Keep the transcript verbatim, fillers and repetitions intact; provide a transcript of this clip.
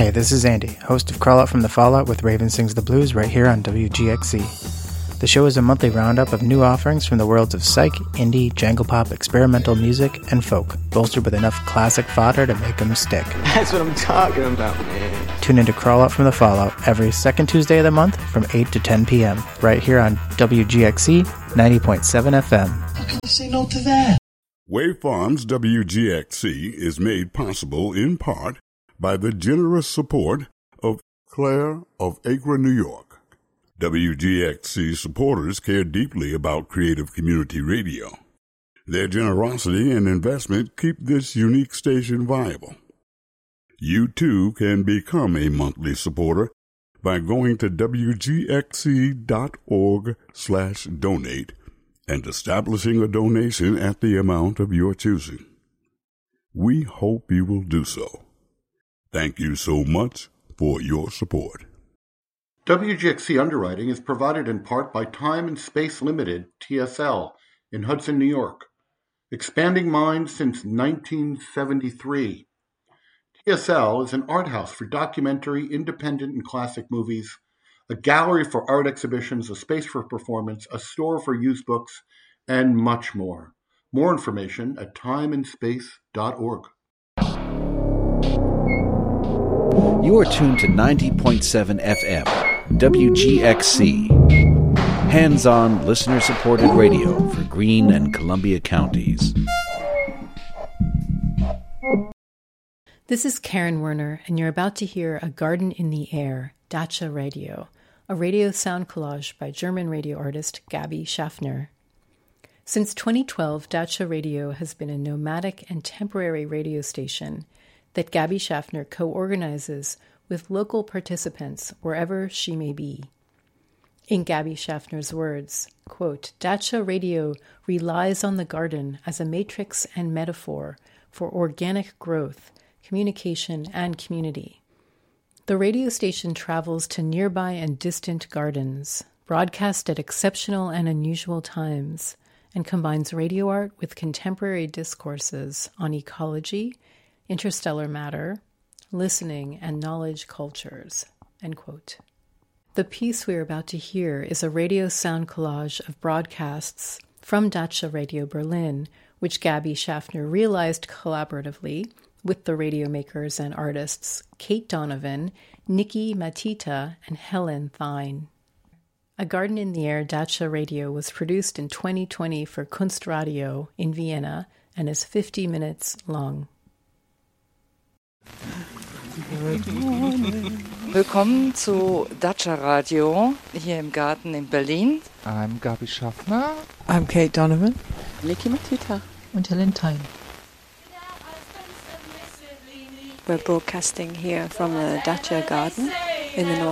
Hey, this is Andy, host of Crawl Out from the Fallout with Raven Sings the Blues right here on W G X C. The show is a monthly roundup of new offerings from the worlds of psych, indie, jangle pop, experimental music, and folk, bolstered with enough classic fodder to make them stick. That's what I'm talking about, man. Tune in to Crawl Out from the Fallout every second Tuesday of the month from eight to ten p.m. right here on W G X C ninety point seven F M. How can you say no to that? Wave Farms W G X C is made possible in part by the generous support of Claire of Acre, New York. W G X C supporters care deeply about creative community radio. Their generosity and investment keep this unique station viable. You too can become a monthly supporter by going to wgxc.org slash donate and establishing a donation at the amount of your choosing. We hope you will do so. Thank you so much for your support. W G X C underwriting is provided in part by Time and Space Limited, T S L, in Hudson, New York. Expanding minds since nineteen seventy-three. T S L is an art house for documentary, independent, and classic movies, a gallery for art exhibitions, a space for performance, a store for used books, and much more. More information at time and space dot org. You are tuned to ninety point seven F M, W G X C. Hands-on, listener-supported radio for Greene and Columbia counties. This is Karen Werner, and you're about to hear A Garden in the Air, Dacha Radio, a radio sound collage by German radio artist Gabi Schaffner. Since twenty twelve, Dacha Radio has been a nomadic and temporary radio station that Gabi Schaffner co-organizes with local participants wherever she may be. In Gabi Schaffner's words, quote, Dacha Radio relies on the garden as a matrix and metaphor for organic growth, communication, and community. The radio station travels to nearby and distant gardens, broadcasts at exceptional and unusual times, and combines radio art with contemporary discourses on ecology, interstellar matter, listening, and knowledge cultures, end quote. The piece we are about to hear is a radio sound collage of broadcasts from Dacha Radio Berlin, which Gabi Schaffner realized collaboratively with the radio makers and artists Kate Donovan, Nikki Matita, and Helen Thine. A Garden in the Air Dacha Radio was produced in twenty twenty for Kunstradio in Vienna and is fifty minutes long. Willkommen zu Dacha Radio hier im Garten in Berlin. I'm Gabi Schaffner. I'm Kate Donovan. Nikki Matita. Und Helen Thine. We're broadcasting here from the Dacha Garden in the north